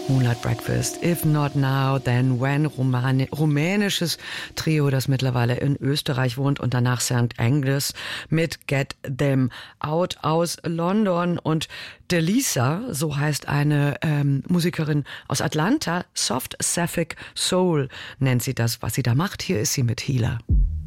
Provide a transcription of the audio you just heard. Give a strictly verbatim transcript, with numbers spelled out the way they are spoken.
Moonlight Breakfast, If Not Now, Then When, Romani- rumänisches Trio, das mittlerweile in Österreich wohnt, und danach Sankt Angus mit Get Them Out aus London. Und Delisa, so heißt eine ähm, Musikerin aus Atlanta, Soft Sapphic Soul nennt sie das, was sie da macht. Hier ist sie mit Healer.